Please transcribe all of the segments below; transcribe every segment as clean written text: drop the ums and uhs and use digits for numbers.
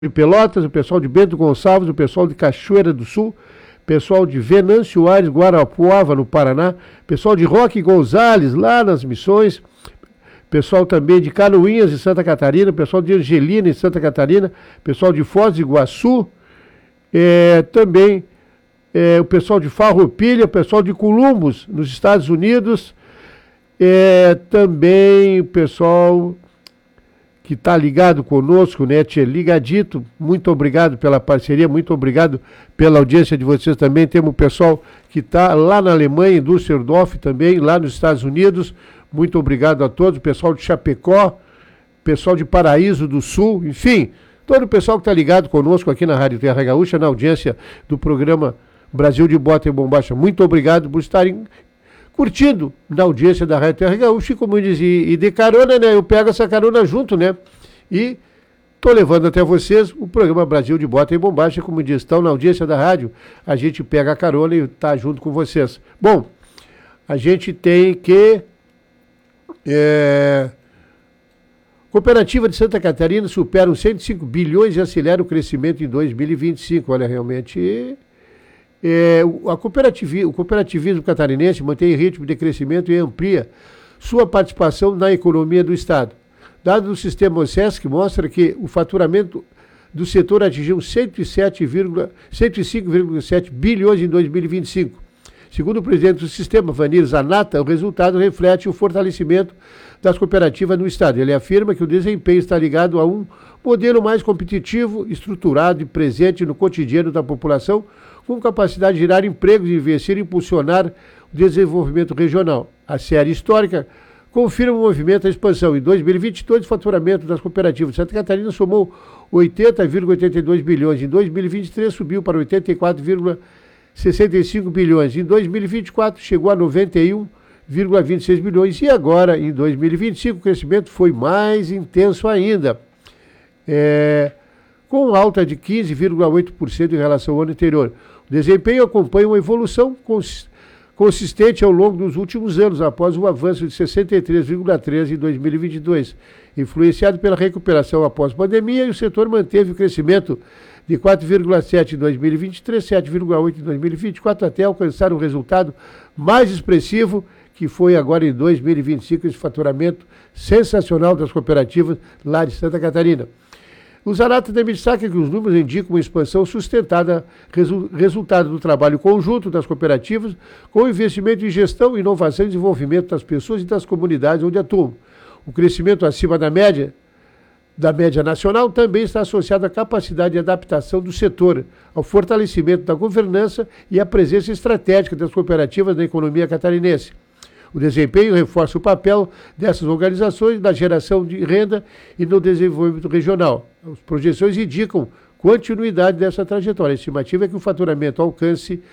de Pelotas, o pessoal de Bento Gonçalves, o pessoal de Cachoeira do Sul, pessoal de Venâncio Aires, Guarapuava, no Paraná, pessoal de Roque Gonzales, lá nas Missões, pessoal também de Canoinhas, em Santa Catarina, pessoal de Angelina, em Santa Catarina, pessoal de Foz do Iguaçu, também o pessoal de Farroupilha, o pessoal de Columbus, nos Estados Unidos, também o pessoal que está ligado conosco, né, Tchê, ligadito, muito obrigado pela parceria, muito obrigado pela audiência de vocês também. Temos o pessoal que está lá na Alemanha, em Düsseldorf também, lá nos Estados Unidos, muito obrigado a todos, o pessoal de Chapecó, pessoal de Paraíso do Sul, enfim, todo o pessoal que está ligado conosco aqui na Rádio Terra Gaúcha, na audiência do programa Brasil de Bota e Bombacha, muito obrigado por estarem curtindo na audiência da Rádio Terra Gaúcha, e como eu dizia, e de carona, né, eu pego essa carona junto, né, e tô levando até vocês o programa Brasil de Bota e Bombacha, como diz, estão na audiência da rádio, a gente pega a carona e tá junto com vocês. Bom, a gente tem que Cooperativa de Santa Catarina supera os 105 bilhões e acelera o crescimento em 2025, olha, realmente... o cooperativismo catarinense mantém ritmo de crescimento e amplia sua participação na economia do Estado. Dados do sistema OSESC mostra que o faturamento do setor atingiu 105,7 bilhões em 2025. Segundo o presidente do sistema, Vanir Zanata, o resultado reflete o fortalecimento das cooperativas no Estado. Ele afirma que o desempenho está ligado a um modelo mais competitivo, estruturado e presente no cotidiano da população, com capacidade de gerar empregos, investir e impulsionar o desenvolvimento regional. A série histórica confirma o movimento da expansão. Em 2022, o faturamento das cooperativas de Santa Catarina somou 80,82 bilhões. Em 2023, subiu para 84,65 bilhões. Em 2024, chegou a 91,26 bilhões. E agora, em 2025, o crescimento foi mais intenso ainda, com alta de 15,8% em relação ao ano anterior. O desempenho acompanha uma evolução consistente ao longo dos últimos anos, após o avanço de 63,13% em 2022. Influenciado pela recuperação após a pandemia, o setor manteve o crescimento de 4,7% em 2023, 7,8% em 2024, até alcançar um resultado mais expressivo, que foi agora em 2025, esse faturamento sensacional das cooperativas lá de Santa Catarina. O Zanata também destaca que os números indicam uma expansão sustentada, resultado do trabalho conjunto das cooperativas, com investimento em gestão, inovação e desenvolvimento das pessoas e das comunidades onde atuam. O crescimento acima da média nacional também está associado à capacidade de adaptação do setor, ao fortalecimento da governança e à presença estratégica das cooperativas na economia catarinense. O desempenho reforça o papel dessas organizações na geração de renda e no desenvolvimento regional. As projeções indicam continuidade dessa trajetória. A estimativa é que o faturamento alcance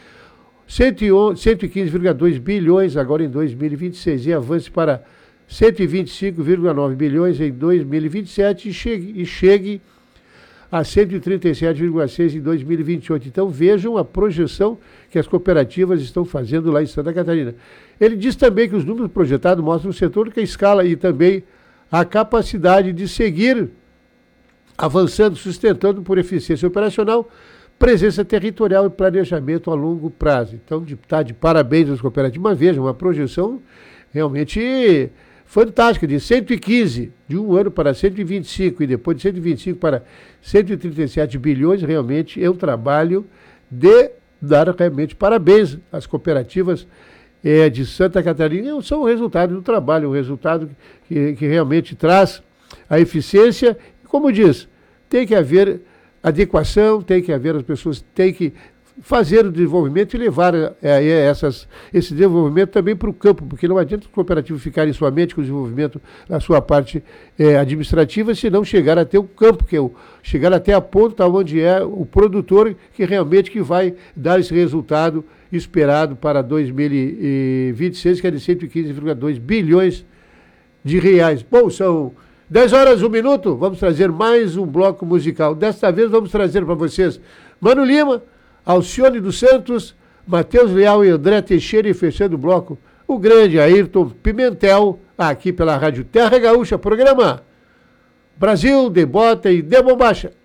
115,2 bilhões agora em 2026 e avance para 125,9 bilhões em 2027 e chegue a 137,6 em 2028. Então vejam a projeção que as cooperativas estão fazendo lá em Santa Catarina. Ele diz também que os números projetados mostram o setor que a escala e também a capacidade de seguir avançando, sustentando por eficiência operacional, presença territorial e planejamento a longo prazo. Então está de parabéns às cooperativas. Mas vejam, uma projeção realmente fantástica, de 115 de um ano para 125 e depois de 125 para 137 bilhões, realmente é um trabalho de dar realmente parabéns às cooperativas de Santa Catarina. São o resultado do trabalho, um resultado que realmente traz a eficiência. E como diz, tem que haver adequação, tem que haver, as pessoas têm que fazer o desenvolvimento e levar esse desenvolvimento também para o campo, porque não adianta o cooperativo ficar somente com o desenvolvimento na sua parte administrativa, se não chegar até o campo, chegar até a ponta onde é o produtor que realmente que vai dar esse resultado esperado para 2026, que é de 115,2 bilhões de reais. Bom, são 10 horas, 1 minuto, vamos trazer mais um bloco musical. Desta vez vamos trazer para vocês Mano Lima, Alcione dos Santos, Matheus Leal e André Teixeira, e fechando o bloco, o grande Ayrton Pimentel, aqui pela Rádio Terra Gaúcha, programa Brasil de Bota e de Bombacha.